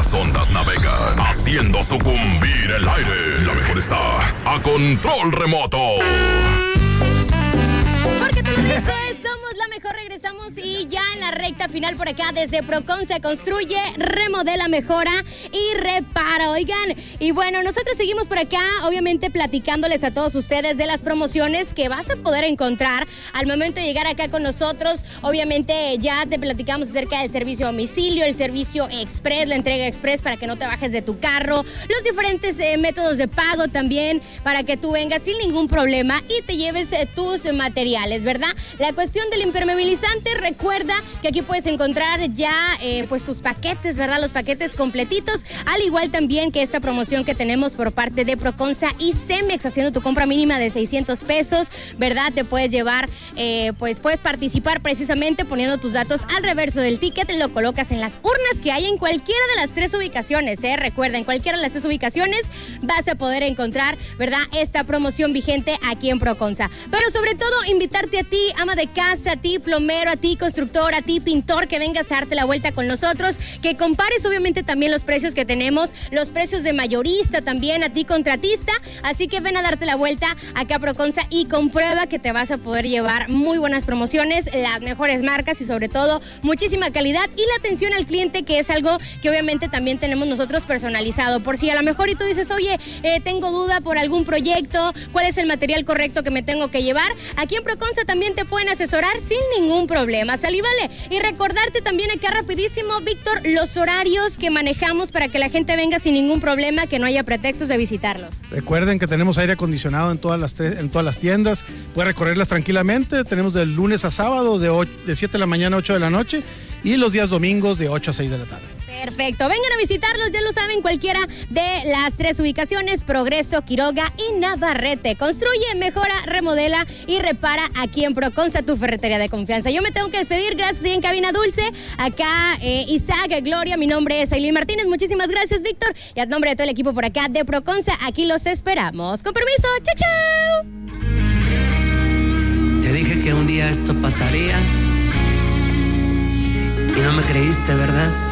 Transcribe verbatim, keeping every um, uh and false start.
las ondas navegan, haciendo sucumbir el aire. La mejor está a control remoto. Porque tú lo dices, somos la mejor, regresamos y ya en la recta final por acá desde Procon se construye, remodela, mejora y repara, oigan. Y bueno, nosotros seguimos por acá, obviamente platicándoles a todos ustedes de las promociones que vas a poder encontrar al momento de llegar acá con nosotros. Obviamente ya te platicamos acerca del servicio a domicilio, el servicio express, la entrega express para que no te bajes de tu carro, los diferentes eh, métodos de pago también para que tú vengas sin ningún problema y te lleves eh, tus materiales, ¿verdad? La cuestión del impermeabilizante, recuerda que aquí puedes encontrar ya eh, pues tus paquetes, ¿verdad? Los paquetes completitos, al igual también que esta promoción que tenemos por parte de Proconsa y Cemex, haciendo tu compra mínima de seiscientos pesos, ¿verdad? Te puedes llevar, eh, pues puedes participar precisamente poniendo tus datos al reverso del ticket, lo colocas en las urnas que hay en cualquiera de las tres ubicaciones, ¿eh? Recuerda, en cualquiera de las tres ubicaciones vas a poder encontrar, ¿verdad? Esta promoción vigente aquí en Proconsa. Pero sobre todo, invitarte a ti, ama de casa, a ti, plomero, a ti, constructor, a ti, pintor, que vengas a darte la vuelta con nosotros, que compares obviamente también los precios que tenemos, los precios de mayorista también, a ti, contratista. Así que ven a darte la vuelta acá a Proconsa y comprueba que te vas a poder llevar muy buenas promociones, las mejores marcas y sobre todo muchísima calidad y la atención al cliente, que es algo que obviamente también tenemos nosotros personalizado. Por si a lo mejor y tú dices, oye, eh, tengo duda por algún proyecto, ¿cuál es el material correcto que me tengo que llevar? Aquí en Proconsa también te pueden asesorar sin ningún problema, ¿sale? Vale. Y recordarte también acá rapidísimo, Víctor, los horarios que manejamos para que la gente venga sin ningún problema, que no haya pretextos de visitarlos. Recuerden que tenemos aire acondicionado en todas las, en todas las tiendas, puedes recorrerlas tranquilamente, tenemos de lunes a sábado de, ocho, de siete de la mañana a ocho de la noche y los días domingos de ocho a seis de la tarde. Perfecto, vengan a visitarlos, ya lo saben, cualquiera de las tres ubicaciones, Progreso, Quiroga y Navarrete. Construye, mejora, remodela y repara aquí en Proconsa, tu ferretería de confianza. Yo me tengo que despedir, gracias y en Cabina Dulce, acá eh, Isaac, Gloria, mi nombre es Aileen Martínez, muchísimas gracias, Víctor, y a nombre de todo el equipo por acá de Proconsa, aquí los esperamos. Con permiso, chao, chao. Te dije que un día esto pasaría y no me creíste, ¿verdad?